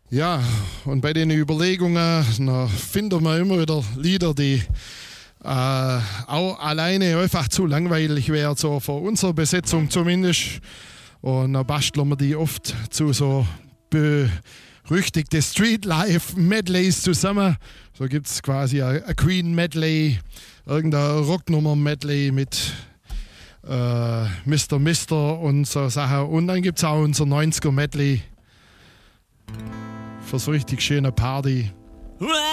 Ja, und bei den Überlegungen finden wir immer wieder Lieder, die auch alleine einfach zu langweilig wären, so für unsere Besetzung zumindest. Und dann basteln wir die oft zu so berüchtigte Streetlife-Medleys zusammen. So gibt es quasi ein Queen-Medley, irgendein Rocknummer-Medley mit Mr. Mister und so Sachen. Und dann gibt es auch unser 90er-Medley für so richtig schöne Party.